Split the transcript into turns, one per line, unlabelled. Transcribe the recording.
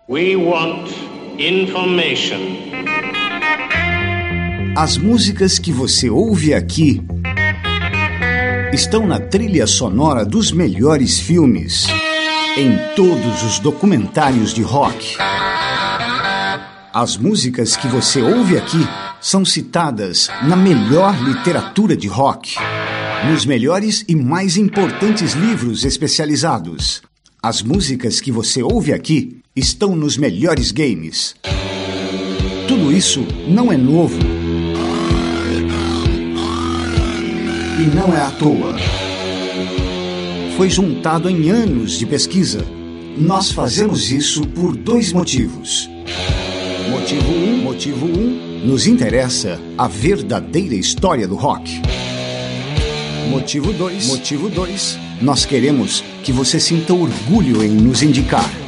We want information.
As músicas que você ouve aqui estão na trilha sonora dos melhores filmes, em todos os documentários de rock. As músicas que você ouve aqui são citadas na melhor literatura de rock, nos melhores e mais importantes livros especializados. As músicas que você ouve aqui estão nos melhores games. Tudo isso não é novo. E não é à toa. Foi juntado em anos de pesquisa. Nós fazemos isso por 2 motivos. Motivo 1, nos interessa a verdadeira história do rock. Motivo 2, nós queremos que você sinta orgulho em nos indicar.